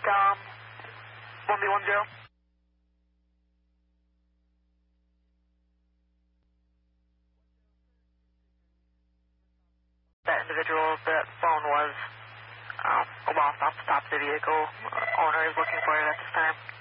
1B10. That individual that phone was lost off the top of the vehicle. Owner is looking for it at this time.